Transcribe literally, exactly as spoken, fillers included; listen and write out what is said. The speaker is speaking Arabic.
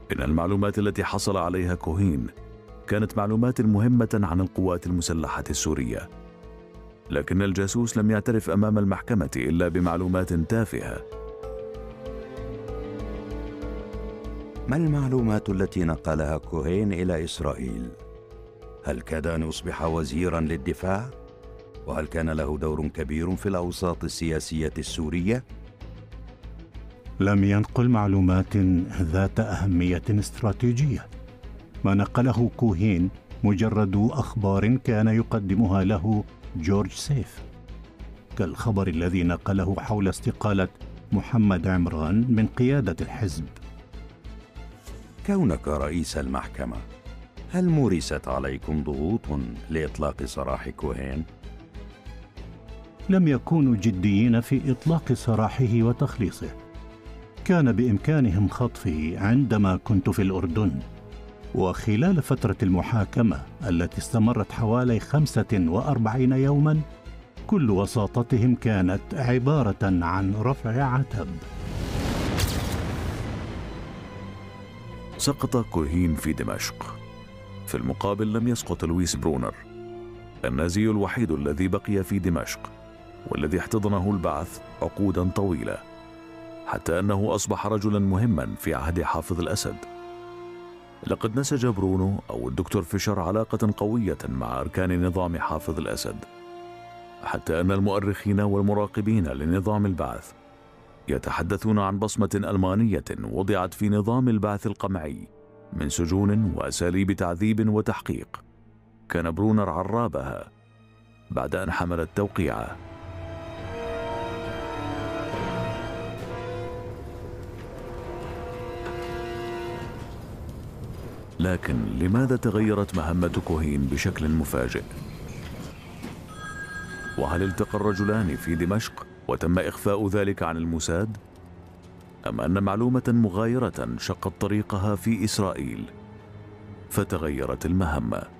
إن المعلومات التي حصل عليها كوهين كانت معلومات مهمة عن القوات المسلحة السورية، لكن الجاسوس لم يعترف أمام المحكمة إلا بمعلومات تافهة. ما المعلومات التي نقلها كوهين إلى إسرائيل؟ هل كاد أن يصبح وزيراً للدفاع؟ وهل كان له دور كبير في الأوساط السياسية السورية؟ لم ينقل معلومات ذات أهمية استراتيجية. ما نقله كوهين مجرد أخبار كان يقدمها له جورج سيف، كالخبر الذي نقله حول استقالة محمد عمران من قيادة الحزب. كونك رئيس المحكمة، هل مورست عليكم ضغوط لإطلاق سراح كوهين؟ لم يكونوا جديين في إطلاق سراحه وتخليصه. كان بإمكانهم خطفه عندما كنت في الأردن، وخلال فترة المحاكمة التي استمرت حوالي خمسة وأربعين يوماً كل وساطتهم كانت عبارة عن رفع عتب. سقط كوهين في دمشق. في المقابل لم يسقط لويس برونر، النازي الوحيد الذي بقي في دمشق والذي احتضنه البعث عقودا طويلة، حتى أنه أصبح رجلا مهما في عهد حافظ الأسد. لقد نسج برونو أو الدكتور فيشر علاقة قوية مع أركان نظام حافظ الأسد، حتى أن المؤرخين والمراقبين لنظام البعث يتحدثون عن بصمة ألمانية وضعت في نظام البعث القمعي من سجون وأساليب تعذيب وتحقيق. كان برونر عرابها بعد أن حمل التوقيعة. لكن لماذا تغيرت مهمة كوهين بشكل مفاجئ؟ وهل التقى الرجلان في دمشق وتم إخفاء ذلك عن الموساد؟ أم أن معلومة مغايرة شقت طريقها في إسرائيل فتغيرت المهمة؟